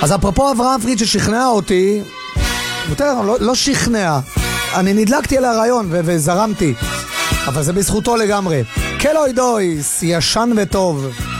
אז אפרופו אברהם פריד ששכנע אותי, יותר, לא שכנע, אני נדלקתי על הרעיון וזרמתי, אבל זה בזכותו לגמרי. קלוי דויס, ישן וטוב.